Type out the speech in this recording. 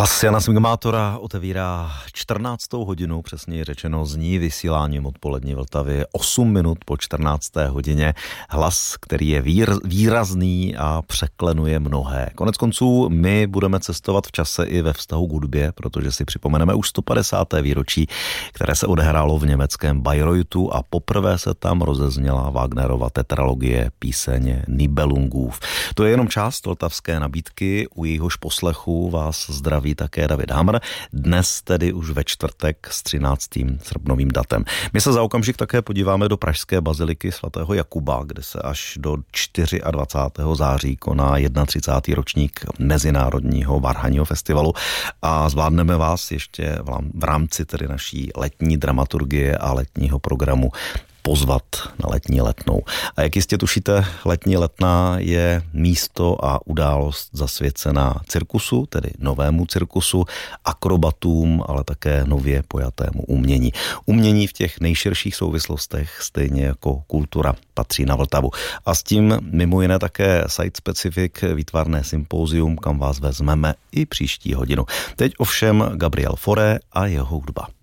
Hlas Jana Smigomátora otevírá 14. hodinu, přesněji řečeno zní vysíláním odpolední Vltavy 8 minut po 14. hodině. Hlas, který je výrazný a překlenuje mnohé. Konec konců my budeme cestovat v čase i ve vztahu k hudbě, protože si připomeneme už 150. výročí, které se odehrálo v německém Bayreuthu a poprvé se tam rozezněla Wagnerova tetralogie píseň Nibelungův. To je jenom část vltavské nabídky, u jejíhož poslechu vás zdraví také David Hamr, dnes tedy už ve čtvrtek s 13. srpnovým datem. My se za okamžik také podíváme do pražské baziliky svatého Jakuba, kde se až do 24. září koná 31. ročník Mezinárodního varhanního festivalu a zvládneme vás ještě v rámci tedy naší letní dramaturgie a letního programu pozvat na letní letnou. A jak jistě tušíte, letní letná je místo a událost zasvěcená cirkusu, tedy novému cirkusu, akrobatům, ale také nově pojatému umění. Umění v těch nejširších souvislostech, stejně jako kultura, patří na Vltavu. A s tím mimo jiné také site specific výtvarné sympózium, kam vás vezmeme i příští hodinu. Teď ovšem Gabriel Fauré a jeho hudba.